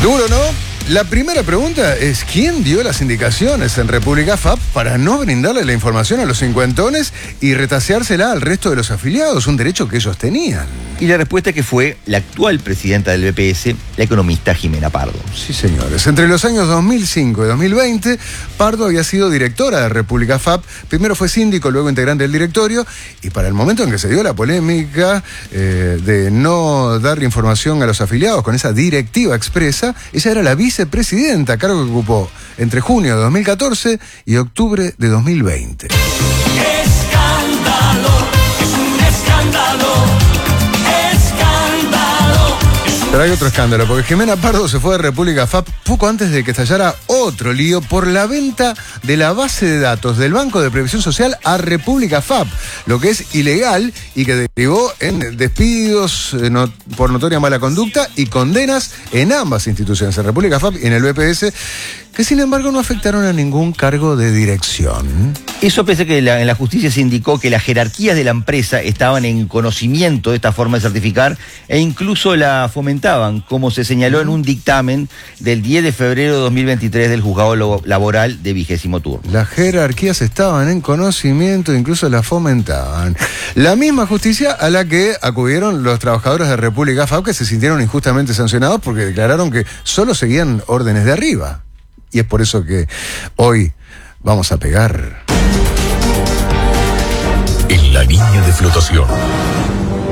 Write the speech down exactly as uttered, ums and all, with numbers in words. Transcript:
¿Seguro no? La primera pregunta es: ¿quién dio las indicaciones en República F A P para no brindarle la información a los cincuentones y retaseársela al resto de los afiliados? Un derecho que ellos tenían. Y la respuesta es que fue la actual presidenta del B P S, la economista Jimena Pardo. Sí, señores. Entre los años dos mil cinco y dos mil veinte, Pardo había sido directora de República F A P. Primero fue síndico, luego integrante del directorio. Y para el momento en que se dio la polémica eh, de no darle información a los afiliados con esa directiva expresa, ella era la vicepresidenta, cargo que ocupó entre junio de dos mil catorce y octubre de dos mil veinte. Escándalo, es un escándalo. Pero hay otro escándalo, porque Jimena Pardo se fue de República F A P poco antes de que estallara otro lío por la venta de la base de datos del Banco de Previsión Social a República F A P, lo que es ilegal y que derivó en despidos eh, no, por notoria mala conducta y condenas en ambas instituciones, en República F A P y en el B P S, que sin embargo no afectaron a ningún cargo de dirección. Eso pese a que la, en la justicia se indicó que las jerarquías de la empresa estaban en conocimiento de esta forma de certificar e incluso la fomentaban, como se señaló en un dictamen del diez de febrero de dos mil veintitrés del Juzgado Laboral de vigésimo turno. Las jerarquías estaban en conocimiento e incluso la fomentaban. La misma justicia a la que acudieron los trabajadores de República F A P, que se sintieron injustamente sancionados porque declararon que solo seguían órdenes de arriba. Y es por eso que hoy vamos a pegar en la línea de flotación.